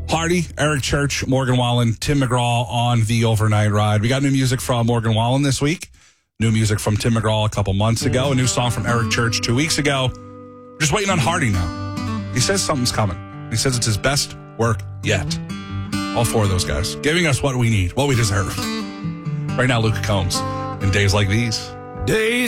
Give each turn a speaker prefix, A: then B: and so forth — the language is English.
A: Hardy, Eric Church, Morgan Wallen, Tim McGraw on the overnight ride. We got new music from Morgan Wallen this week. New music from Tim McGraw a couple months ago. A new song from Eric Church 2 weeks ago. Just waiting on Hardy now. He says something's coming. He says it's his best work yet. All four of those guys giving us what we need, what we deserve. Right now, Luke Combs. In days like these.
B: Days